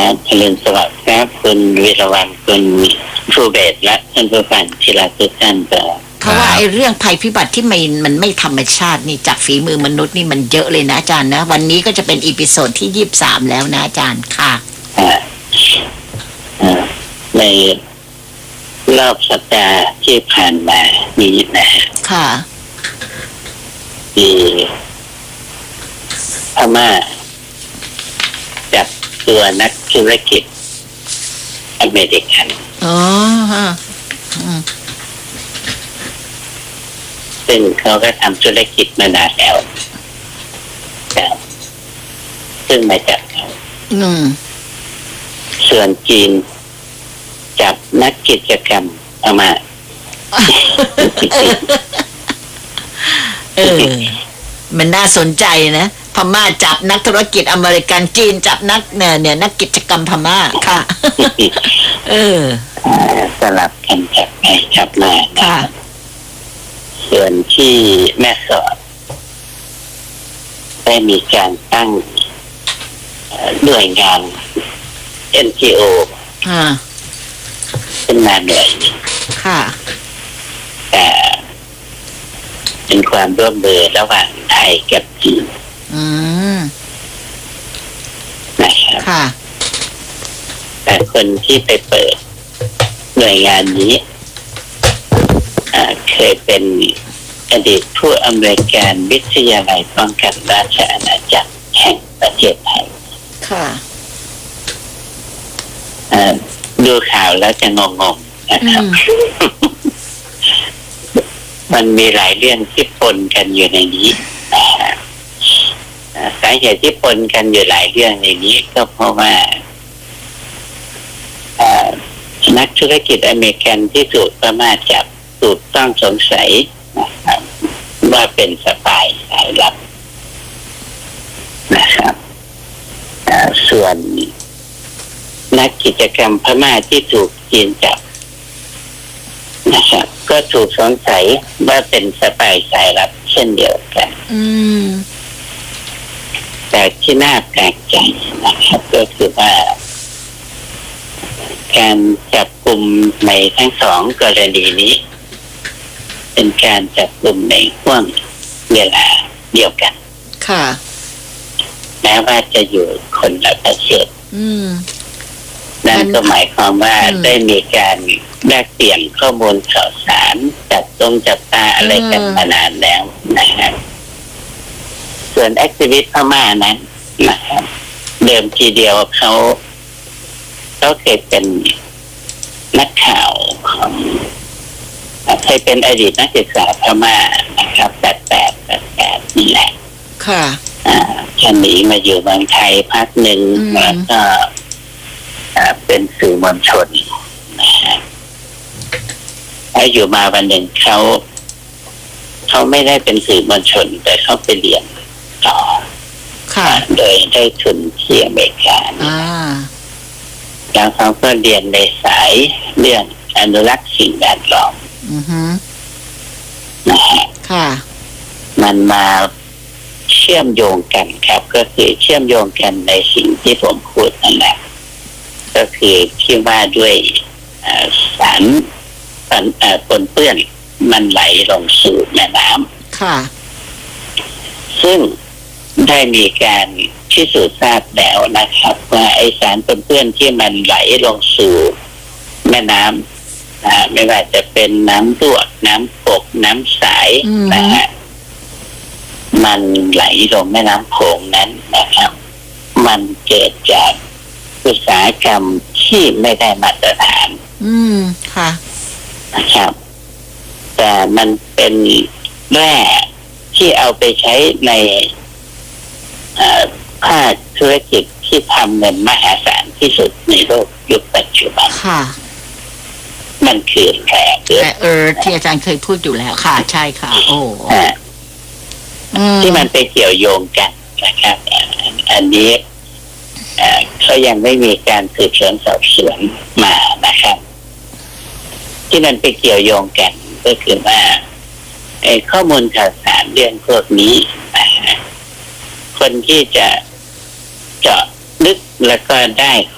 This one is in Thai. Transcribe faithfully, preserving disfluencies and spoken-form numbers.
ครับอรุณสวัสดิ์ครับคุณวิรวัลย์คุณภูเบศและท่านผู้ฟังที่รักทุกท่านก็เพราะว่าไอ้เรื่องภัยพิบัติที่มันมันไม่ธรรมชาตินี่จากฝีมือมนุษย์นี่มันเยอะเลยนะอาจารย์นะวันนี้ก็จะเป็นอีพิโซดที่ยี่สิบสามแล้วนะอาจารย์ค่ะในรอบสัปดาห์ที่ผ่านมานี้นะค่ะที่พม่าจับตัวนักธุรกิจอเมริกันอ๋อฮะซึ่งเขาก็ทำธุรกิจมานานแล้วซึ่งมาจากเขาส่วนจีนจับนักกิจกรรมพม่าเออมันน่าสนใจนะพม่าจับนักธุรกิจอเมริกันจีนจับนักเนี่ยเนี่ยนักกิจกรรมพม่าค่ะเออสลับกันจับไปจับมาค่ะส่วนที่แม่สอดได้มีการตั้งหน่วยงาน เอ็น จี โออ่าขึ้นมาหน่วยค่ะแต่เป็นความร่วมมือระหว่างไทยกับจีนอืมนะครับค่ะแต่คนที่ไปเปิดหน่วยงานนี้เคยเป็นอดีตผู้อำนวยการวิทยาลัยป้องกันราชอาณาจักรแห่งประเทศไทยค่ะดูข่าวแล้วจะงงๆนะครับมันมีหลายเรื่องที่ปนกันอยู่ในนี้นะครับสาเหตุที่ปนกันอยู่หลายเรื่องในนี้ก็เพราะว่านักธุรกิจอเมริกันที่ถูกพม่าจับถูกต้องสงสัยนะครับว่าเป็นสปายสายลับนะครับส่วนนักกิจกรรมพม่าที่ถูกจีนจับนะครับก็ถูกสงสัยว่าเป็นสปายสายลับเช่นเดียวกันแต่ที่น่าแปลกใจนะครับก็คือว่าการจับกุมในทั้งสองกรณีนี้เป็นการจับกุมในช่วงเวลาเดียวกันค่ะแม้ว่าจะอยู่คนละประเทศนั่นก็หมายความว่าได้มีการแลกเปลี่ยนข้อมูลข่าวสารจับตรงจับตาอะไรกันมานานแล้วนะครับส่วนแอคทิวิสต์พม่านั้นนะครับเดิมทีเดียวเขาเขาเคยเป็นนักข่าวของเคยเป็นอดีตนักศึกษาพม่านะครับแปดแปดแปดแปดนี่แหละค่ะอ่าฉันหนีมาอยู่เมืองไทยพักหนึ่งแล้วก็เป็นสื่อมวลชนนะฮะแล้วอยู่มาวันหนึ่งเขาเขาไม่ได้เป็นสื่อมวลชนแต่เขาไปเรียนต่อโดยได้ทุนที่อเมริกาแล้วเขาก็เรียนในสายเรื่องอนุรักษ์สิ่งแวดล้อมนะฮะมันมาเชื่อมโยงกันครับก็คือเชื่อมโยงกันในสิ่งที่ผมพูดนั่นแหละก็คือที่ว่าด้วยสารปนเปื้อนมันไหลลงสู่แม่น้ำค่ะซึ่งได้มีการพิสูจน์ทราบแล้วนะครับว่าไอสารปนเปื้อนที่มันไหลลงสู่แม่น้ำไม่ว่าจะเป็นน้ำรั่วน้ำกกน้ำใสนะฮะมันไหลลงแม่น้ำโขงนั้นนะครับมันเกิดจากอุตสาหกรรมที่ไม่ได้มาตรฐานอืมค่ะนะครับแต่มันเป็นแร่ที่เอาไปใช้ในภาคธุรกิจที่ทำเงินมหาศาลที่สุดในโลกยุคปัจจุบันค่ะมันคือแร่เออที่อาจารย์เคยพูดอยู่แล้วค่ะใช่ค่ะโอ้ที่มันไปเกี่ยวโยงกันนะครับอันนี้เขายังไม่มีการสืบสวนสอบสวนมานะครับที่มันไปเกี่ยวโยงกันก็คือว่าไอ้ข้อมูลข่าวสารเรื่องพวกนี้คนที่จะเจาะลึกแล้วก็ได้